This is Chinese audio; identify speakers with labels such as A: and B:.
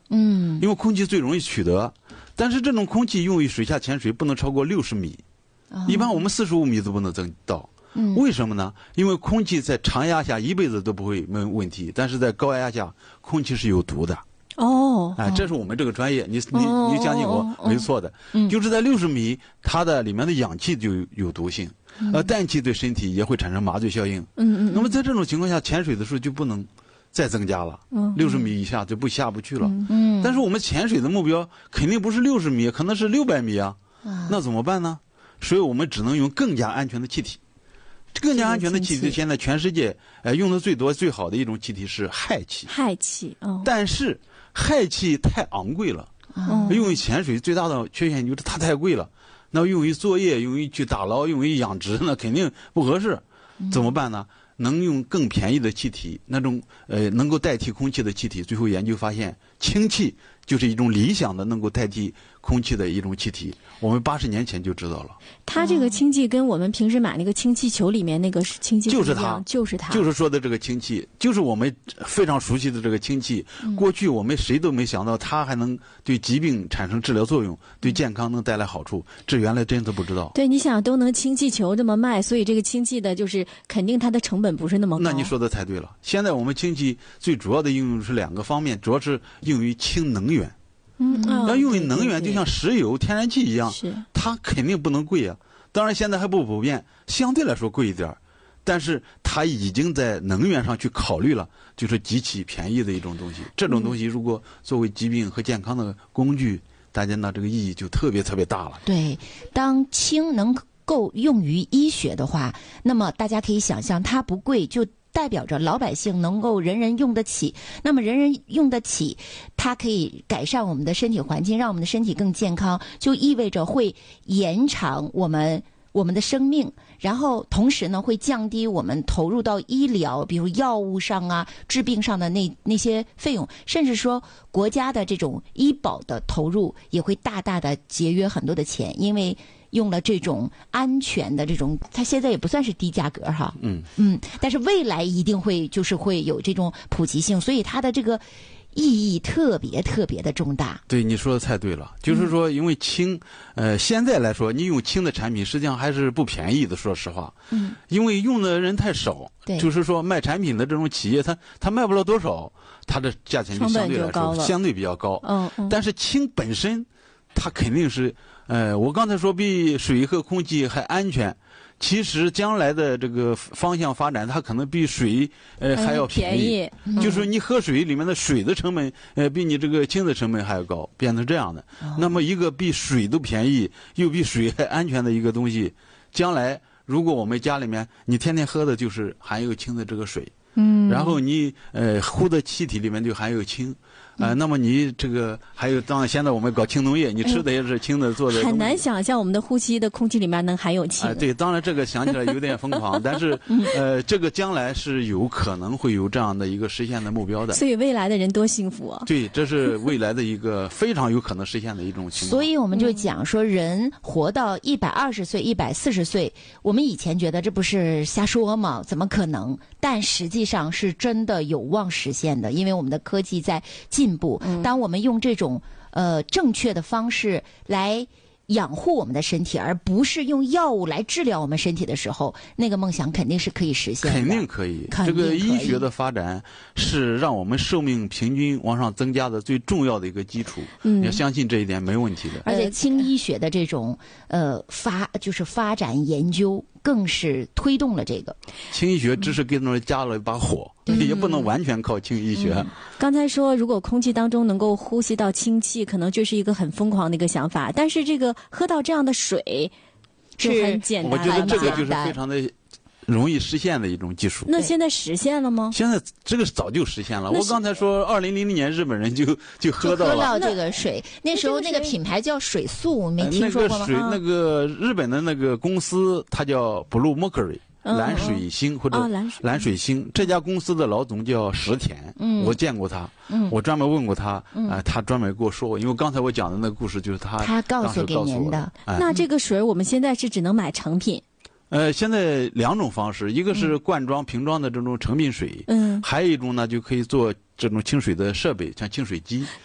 A: 因为空气最容易取得，但是这种空气用于水下潜水不能超过60米，一般我们45米都不能增到。为什么呢？因为空气在长压下一辈子都不会没问题，但是在高压下空气是有毒的。这是我们这个专业，你相信我，没错的。就是在60米，它的里面的氧气就有毒性，氮气对身体也会产生麻醉效应。那么在这种情况下，潜水的时候就不能再增加了，60米以下就下不去了。但是我们潜水的目标肯定不是60米，可能是600米啊。那怎么办呢？所以我们只能用更加安全的气体。更加安全的气体，现在全世界用的最多、最好的一种气体是氦气。
B: 氦气，
A: 但是氦气太昂贵了，用于潜水最大的缺陷就是它太贵了。那用于作业、用于去打捞、用于养殖，那肯定不合适。怎么办呢？能用更便宜的气体，那种能够代替空气的气体。最后研究发现，氢气就是一种理想的能够代替空气的一种气体。我们80年前就知道了。
B: 它这个氢气跟我们平时买那个氢气球里面那个氢气
A: 就是它，就是说的这个氢气，就是我们非常熟悉的这个氢气。过去我们谁都没想到它还能对疾病产生治疗作用，对健康能带来好处，这原来真的不知道。
B: 对，你想都能氢气球这么卖，所以这个氢气的就是肯定它的成本不是那么高。
A: 那你说的太对了。现在我们氢气最主要的应用是2个方面，主要是用于氢能源。要用于能源，就像石油、天然气一样，它肯定不能贵啊。当然现在还不普遍，相对来说贵一点，但是它已经在能源上去考虑了，就是极其便宜的一种东西。这种东西如果作为疾病和健康的工具，大家呢这个意义就特别特别大了。
C: 对，当氢能够用于医学的话，那么大家可以想象，它不贵就代表着老百姓能够人人用得起。那么人人用得起，它可以改善我们的身体环境，让我们的身体更健康，就意味着会延长我们的生命，然后同时呢会降低我们投入到医疗，比如药物上啊、治病上的那些费用，甚至说国家的这种医保的投入也会大大的节约很多的钱，因为用了这种安全的这种，它现在也不算是低价格哈，但是未来一定会有这种普及性，所以它的这个意义特别特别的重大。
A: 对，你说的太对了，就是说因为氢，现在来说你用氢的产品实际上还是不便宜的，说实话，因为用的人太少，就是说卖产品的这种企业它卖不了多少，它的价钱就相对来说相对比较高。但是氢本身它肯定是我刚才说比水和空气还安全，其实将来的这个方向发展，它可能比水还要便宜。就是你喝水里面的水的成本比你这个氢的成本还要高，变成这样的。那么一个比水都便宜又比水还安全的一个东西，将来如果我们家里面你天天喝的就是含有氢的这个水，然后你呼的气体里面就含有氢。那么你这个还有，当然现在我们搞氢农业，你吃的也是氢的做的，
B: 很难想象我们的呼吸的空气里面能含有氢。
A: 对，当然这个想起来有点疯狂，但是这个将来是有可能会有这样的一个实现的目标的。
B: 所以未来的人多幸福啊！
A: 对，这是未来的一个非常有可能实现的一种情况。
C: 所以我们就讲说，人活到120岁、140岁，我们以前觉得这不是瞎说吗？怎么可能？但实际上是真的有望实现的，因为我们的科技在进步。当我们用这种正确的方式来养护我们的身体，而不是用药物来治疗我们身体的时候，那个梦想肯定是可以实现的。
A: 肯定可以。这个医学的发展是让我们寿命平均往上增加的最重要的一个基础。你要相信这一点没问题的。
C: 而且氢医学的这种发展研究更是推动了这个。
A: 氢医学只是给那儿加了一把火，也不能完全靠氢医学。
B: 刚才说如果空气当中能够呼吸到氢气，可能就是一个很疯狂的一个想法，但是这个喝到这样的水就很简单。
A: 我觉得这个就是非常的容易实现的一种技术。
B: 那现在实现了吗？
A: 现在这个早就实现了。我刚才说2000年日本人就喝到了
C: 这个水，那时候那个品牌叫水素，没听说过吗？
A: 那个日本的那个公司它叫 Blue Mercury。蓝水星或者蓝水星，这家公司的老总叫石田，我见过他，我专门问过他，他专门跟我说过，因为刚才我讲的那个故事就是他
C: 告诉给您的。
B: 那这个水我们现在是只能买成品？
A: 现在2种方式，一个是罐装、瓶装的这种成品水，还有一种呢就可以做这种清水的设备，像净水机。